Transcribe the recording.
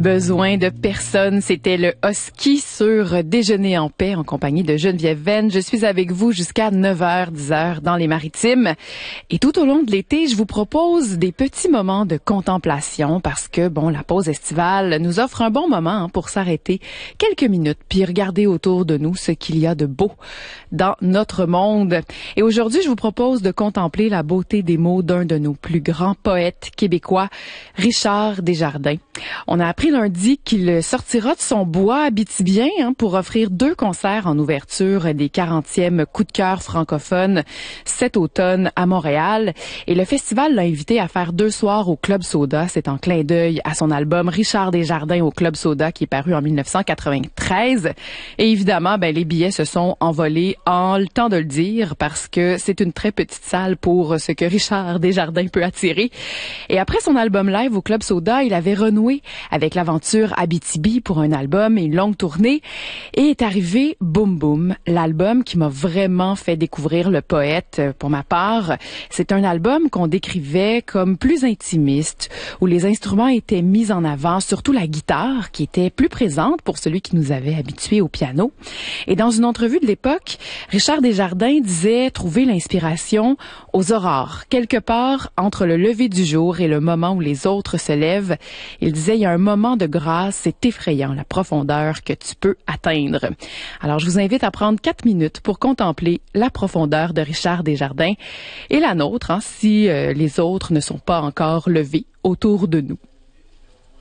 besoin de personne. C'était le Husky sur Déjeuner en paix en compagnie de Geneviève Venn. Je suis avec vous jusqu'à 9h, 10h dans les Maritimes. Et tout au long de l'été, je vous propose des petits moments de contemplation parce que, la pause estivale nous offre un bon moment pour s'arrêter quelques minutes puis regarder autour de nous ce qu'il y a de beau dans notre monde. Et aujourd'hui, je vous propose de contempler la beauté des mots d'un de nos plus grands poètes québécois, Richard Desjardins. On a appris lundi qu'il sortira de son bois abitibien pour offrir 2 concerts en ouverture des 40e Coups de cœur francophones cet automne à Montréal. Et le festival l'a invité à faire 2 soirs au Club Soda. C'est en clin d'œil à son album Richard Desjardins au Club Soda qui est paru en 1993. Et évidemment, les billets se sont envolés en le temps de le dire parce que c'est une très petite salle pour ce que Richard Desjardins peut attirer. Et après son album live au Club Soda, il avait renoué avec l'aventure Abitibi pour un album et une longue tournée. Et est arrivé Boom Boom, l'album qui m'a vraiment fait découvrir le poète pour ma part. C'est un album qu'on décrivait comme plus intimiste, où les instruments étaient mis en avant, surtout la guitare qui était plus présente pour celui qui nous avait habitués au piano. Et dans une entrevue de l'époque, Richard Desjardins disait trouver l'inspiration aux aurores, quelque part entre le lever du jour et le moment où les autres se lèvent. Il disait, il y a un moment de grâce, c'est effrayant, la profondeur que tu peux atteindre. Alors, je vous invite à prendre 4 minutes pour contempler la profondeur de Richard Desjardins et la nôtre, si les autres ne sont pas encore levés autour de nous.